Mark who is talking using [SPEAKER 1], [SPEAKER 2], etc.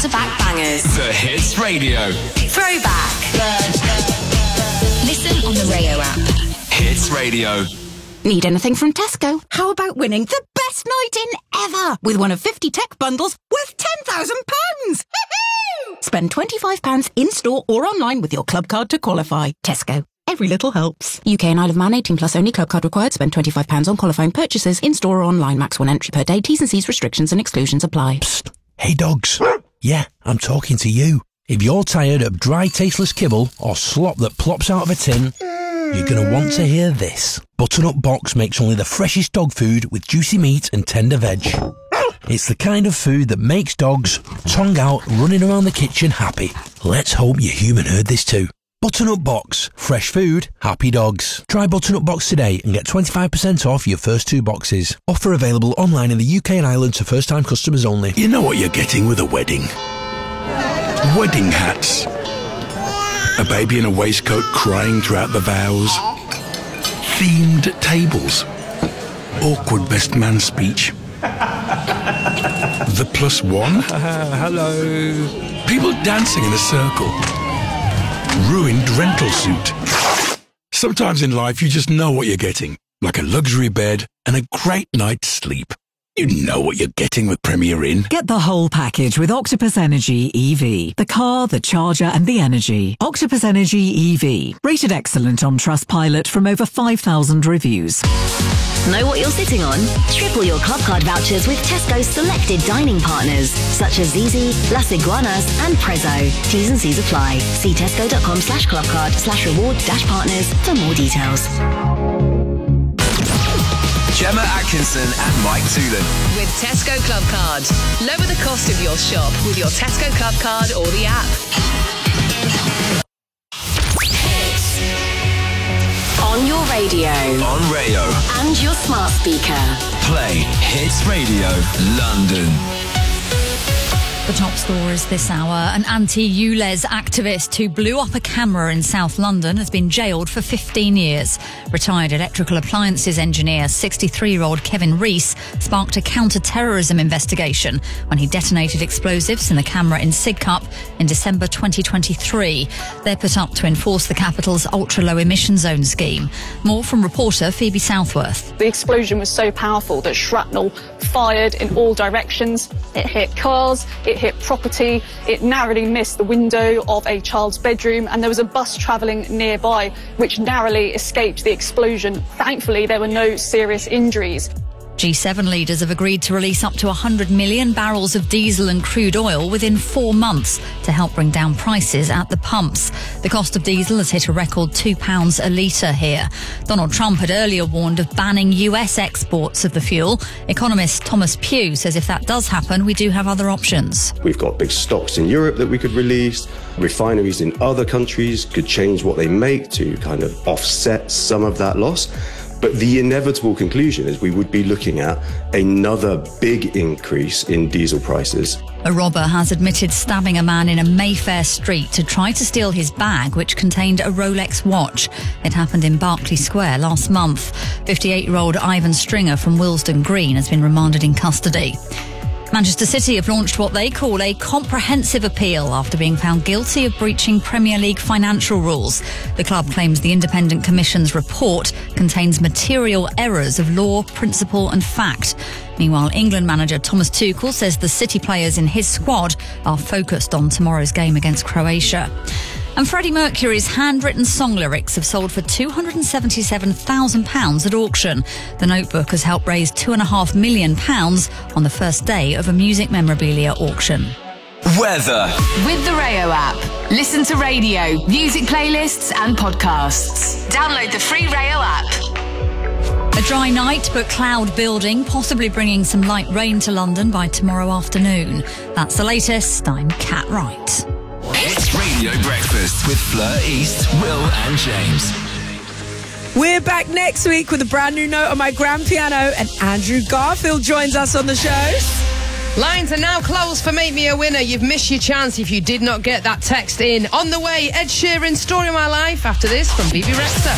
[SPEAKER 1] back-to-back bangers.
[SPEAKER 2] The Hits Radio.
[SPEAKER 1] Throwback. Listen on the Rayo app.
[SPEAKER 2] Hits Radio.
[SPEAKER 3] Need anything from Tesco? How about winning the best night in ever with one of 50 tech bundles worth £10,000? Spend £25 in-store or online with your club card to qualify. Tesco. Every little helps. UK and Isle of Man 18 plus only. Club card required. Spend £25 on qualifying purchases in-store or online. Max 1 entry per day. T's and C's restrictions and exclusions apply.
[SPEAKER 4] Psst. Hey dogs. Yeah, I'm talking to you. If you're tired of dry, tasteless kibble or slop that plops out of a tin, you're going to want to hear this. Butternut Box makes only the freshest dog food with juicy meat and tender veg. It's the kind of food that makes dogs, tongue out, running around the kitchen happy. Let's hope your human heard this too. Butternut Box. Fresh food, happy dogs. Try Butternut Box today and get 25% off your first 2 boxes. Offer available online in the UK and Ireland to first-time customers only.
[SPEAKER 5] You know what you're getting with a wedding? Wedding hats. A baby in a waistcoat crying throughout the vows. Themed tables. Awkward best man speech. The +1.
[SPEAKER 4] Hello.
[SPEAKER 5] People dancing in a circle. Ruined rental suit. Sometimes in life you just know what you're getting. Like a luxury bed and a great night's sleep. You know what you're getting with Premier Inn.
[SPEAKER 6] Get the whole package with Octopus Energy EV. The car, the charger and the energy. Octopus Energy EV. Rated excellent on Trustpilot from over 5,000 reviews.
[SPEAKER 1] Know what you're sitting on? Triple your club card vouchers with Tesco's selected dining partners, such as Zizi, Las Iguanas and Prezzo. T's and C's apply. See tesco.com/clubcard/reward-partners for more details.
[SPEAKER 2] Gemma Atkinson and Mike Toolan.
[SPEAKER 7] With Tesco Club Card. Lower the cost of your shop with your Tesco Club Card or the app.
[SPEAKER 1] On your radio.
[SPEAKER 2] On Rayo.
[SPEAKER 1] And your smart speaker.
[SPEAKER 2] Play Hits Radio London.
[SPEAKER 8] The top stories this hour. An anti-ULEZ activist who blew up a camera in South London has been jailed for 15 years. Retired electrical appliances engineer 63-year-old Kevin Rees sparked a counter-terrorism investigation when he detonated explosives in the camera in Sidcup in December 2023. They're put up to enforce the capital's ultra-low emission zone scheme. More from reporter Phoebe Southworth.
[SPEAKER 9] The explosion was so powerful that shrapnel fired in all directions. It hit cars, it hit property, it narrowly missed the window of a child's bedroom, and there was a bus travelling nearby which narrowly escaped the explosion. Thankfully, there were no serious injuries.
[SPEAKER 8] G7 leaders have agreed to release up to 100 million barrels of diesel and crude oil within 4 months to help bring down prices at the pumps. The cost of diesel has hit a record £2 a litre here. Donald Trump had earlier warned of banning US exports of the fuel. Economist Thomas Pugh says if that does happen, we do have other options.
[SPEAKER 10] We've got big stocks in Europe that we could release. Refineries in other countries could change what they make to kind of offset some of that loss. But the inevitable conclusion is we would be looking at another big increase in diesel prices.
[SPEAKER 8] A robber has admitted stabbing a man in a Mayfair street to try to steal his bag, which contained a Rolex watch. It happened in Berkeley Square last month. 58-year-old Ivan Stringer from Willesden Green has been remanded in custody. Manchester City have launched what they call a comprehensive appeal after being found guilty of breaching Premier League financial rules. The club claims the Independent Commission's report contains material errors of law, principle and fact. Meanwhile, England manager Thomas Tuchel says the City players in his squad are focused on tomorrow's game against Croatia. And Freddie Mercury's handwritten song lyrics have sold for £277,000 at auction. The Notebook has helped raise £2.5 million on the first day of a music memorabilia auction.
[SPEAKER 2] Weather.
[SPEAKER 1] With the Rayo app. Listen to radio, music playlists and podcasts. Download the free Rayo app.
[SPEAKER 8] A dry night, but cloud building, possibly bringing some light rain to London by tomorrow afternoon. That's the latest. I'm Kat Wright.
[SPEAKER 2] Hits Radio Breakfast with Fleur East, Will and James.
[SPEAKER 11] We're back next week with a brand new note on my grand piano, and Andrew Garfield joins us on the show.
[SPEAKER 12] Lines are now closed for Make Me a Winner. You've missed your chance if you did not get that text in. On the way, Ed Sheeran's Story of My Life after this from Bibi Rexha.